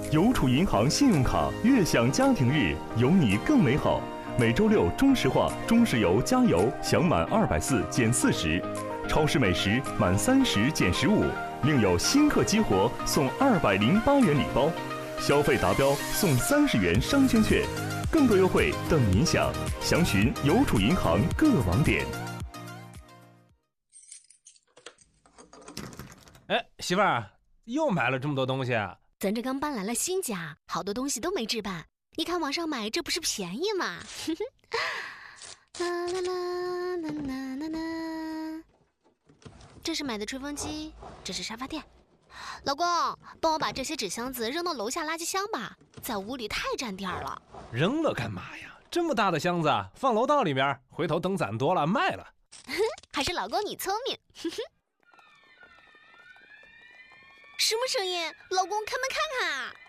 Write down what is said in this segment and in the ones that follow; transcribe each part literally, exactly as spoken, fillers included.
邮储银行信用卡悦享家庭日，有你更美好。每周六中石化、中石油加油享满二百四减四十，超市美食满三十减十五，另有新客激活送二百零八元礼包，消费达标送三十元商圈券，更多优惠等您享。详询邮储银行各网点。 哎，媳妇儿，又买了这么多东西啊？ 咱这刚搬来了新家，好多东西都没置办。你看网上买，这不是便宜吗？啦啦啦啦啦啦啦！这是买的吹风机，这是沙发垫。老公，帮我把这些纸箱子扔到楼下垃圾箱吧，在屋里太占地儿了。 扔了干嘛呀？这么大的箱子，放楼道里面，回头等攒多了卖了。 还是老公你聪明。什么声音？老公，开门看看啊！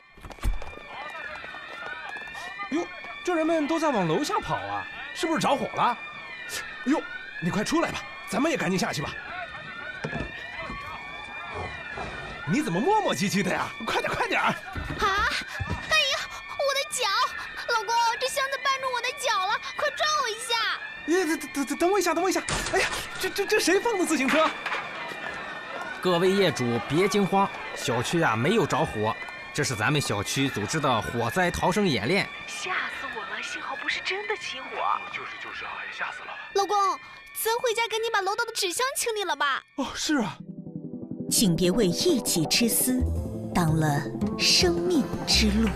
哟，这人们都在往楼下跑啊，是不是着火了？哟，你快出来吧，咱们也赶紧下去吧。你怎么磨磨唧唧的呀？快点，快点！啊！ 哎呀，我的脚！老公，这箱子绊住我的脚了，快抓我一下！ 哎，等等等等我一下，等我一下！哎呀，这这这谁放的自行车？ 各位业主别惊慌，小区啊没有着火，这是咱们小区组织的火灾逃生演练。 吓死我了，幸好不是真的起火。 就是就是啊，也吓死了。 老公，咱回家赶紧把楼道的纸箱清理了吧。 哦，是啊。 请别为一己之私挡了生命之路。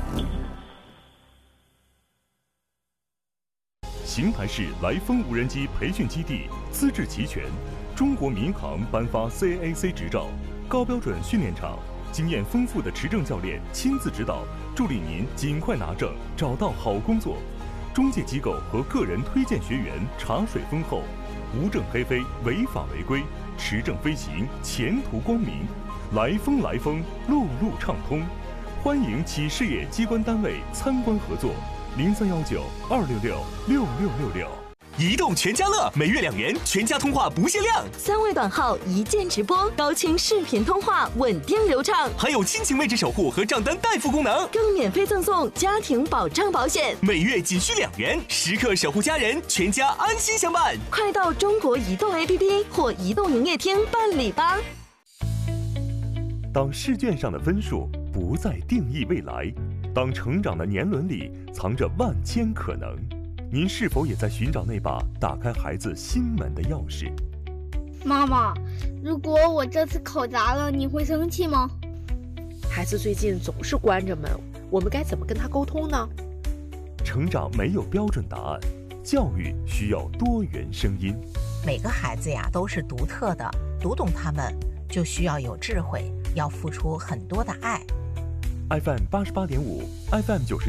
邢台市来丰无人机培训基地资质齐全，中国民航颁发 C A C 执照，高标准训练场，经验丰富的持证教练亲自指导，助力您尽快拿证，找到好工作。中介机构和个人推荐学员茶水丰厚，无证黑飞，违法违规，持证飞行，前途光明。来丰来丰，路路畅通。欢迎企事业机关单位参观合作。零三幺九二六六六六六六。 移动全家乐每月两元，全家通话不限量， 三位短号一键直播，高清视频通话稳定流畅， 还有亲情位置守护和账单代付功能， 更免费赠送家庭保障保险， 每月仅需两元，时刻守护家人，全家安心相伴。 快到中国移动 A P P 或移动营业厅办理吧。 当试卷上的分数不再定义未来，当成长的年轮里藏着万千可能，您是否也在寻找那把打开孩子心门的钥匙？ 妈妈，如果我这次考砸了，你会生气吗？ 孩子最近总是关着门，我们该怎么跟他沟通呢？ 成长没有标准答案，教育需要多元声音。 每个孩子呀都是独特的，读懂他们就需要有智慧，要付出很多的爱。 F M 八十八点五 ，F M 九十。